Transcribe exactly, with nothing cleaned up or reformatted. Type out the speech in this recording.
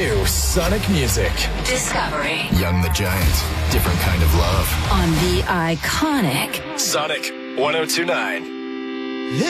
new Sonic music. Discovery. Young the Giant. Different kind of love. On the iconic Sonic one oh two point nine.